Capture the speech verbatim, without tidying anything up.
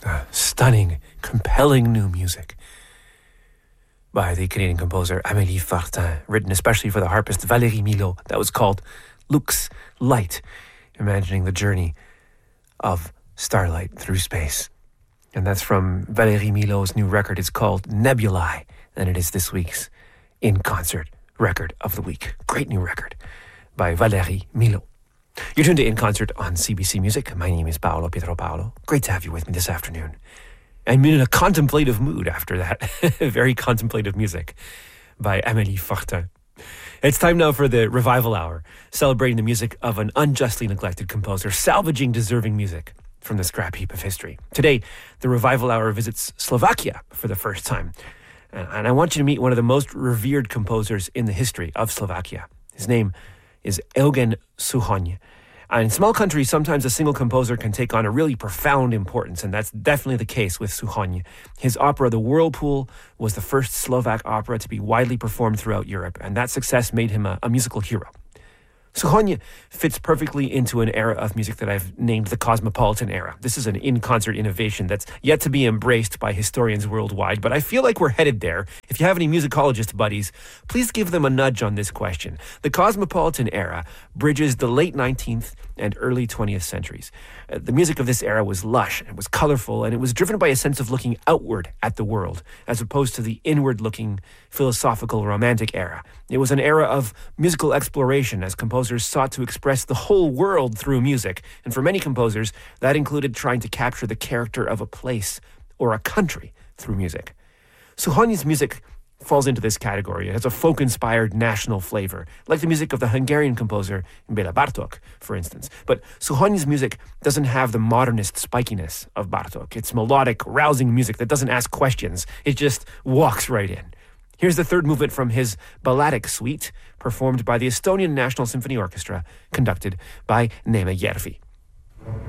uh, stunning, compelling new music by the Canadian composer Amélie Fortin, written especially for the harpist Valérie Milhaud. That was called Lux Light, imagining the journey of starlight through space. And that's from Valérie Milhaud's new record. It's called Nebulae, and it is this week's In Concert Record of the Week. Great new record by Valérie Milhaud. You're tuned to In Concert on C B C Music. My name is Paolo Pietro Paolo. Great to have you with me this afternoon. I'm in a contemplative mood after that. Very contemplative music by Amélie Fortin. It's time now for the Revival Hour, celebrating the music of an unjustly neglected composer, salvaging deserving music from the scrap heap of history. Today, the Revival Hour visits Slovakia for the first time. And I want you to meet one of the most revered composers in the history of Slovakia. His name is Eugen Suchon. And in small countries, sometimes a single composer can take on a really profound importance, and that's definitely the case with Suchon. His opera, The Whirlpool, was the first Slovak opera to be widely performed throughout Europe, and that success made him a, a musical hero. Suchon fits perfectly into an era of music that I've named the Cosmopolitan era. This is an in-concert innovation that's yet to be embraced by historians worldwide, but I feel like we're headed there. If you have any musicologist buddies, please give them a nudge on this question. The Cosmopolitan era bridges the late nineteenth and early twentieth centuries. Uh, the music of this era was lush, it was colorful, and it was driven by a sense of looking outward at the world, as opposed to the inward-looking, philosophical, romantic era. It was an era of musical exploration, as composers sought to express the whole world through music. And for many composers, that included trying to capture the character of a place or a country through music. Suchon's music falls into this category. It has a folk-inspired national flavor, like the music of the Hungarian composer Béla Bartók, for instance. But Suchon's music doesn't have the modernist spikiness of Bartók. It's melodic, rousing music that doesn't ask questions. It just walks right in. Here's the third movement from his Balladic Suite, performed by the Estonian National Symphony Orchestra, conducted by Neeme Järvi.